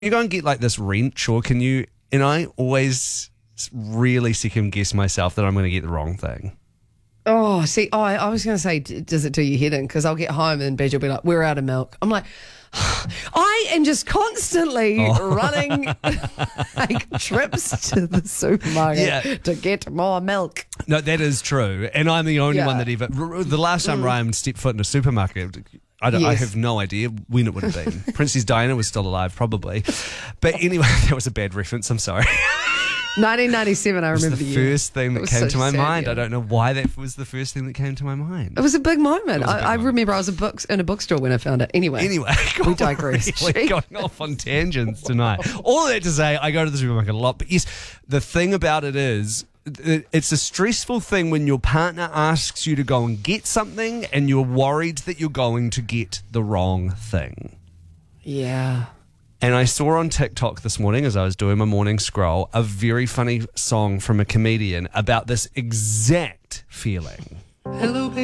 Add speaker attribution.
Speaker 1: you go and get like this wrench, or can you? And I always really second guess myself that I'm going to get the wrong thing.
Speaker 2: Oh, see, I was going to say, does it do your head in? Because I'll get home and Badge will be like, we're out of milk. I'm like, I am just constantly running like trips to the supermarket to get more milk.
Speaker 1: No, that is true. And I'm the only one that ever... The last time Ryan stepped foot in a supermarket, I have no idea when it would have been. Princess Diana was still alive, probably. But anyway, that was a bad reference. I'm sorry.
Speaker 2: 1997, I remember the year.
Speaker 1: The first thing that came to my mind. I don't know why that was the first thing that came to my mind.
Speaker 2: It was a big moment. I remember I was in a bookstore when I found it. Anyway,
Speaker 1: we digress. We're going off on tangents tonight. All that to say, I go to the supermarket a lot. But yes, the thing about it is, it's a stressful thing when your partner asks you to go and get something and you're worried that you're going to get the wrong thing.
Speaker 2: Yeah.
Speaker 1: And I saw on TikTok this morning, as I was doing my morning scroll, a very funny song from a comedian about this exact feeling.
Speaker 2: Hello,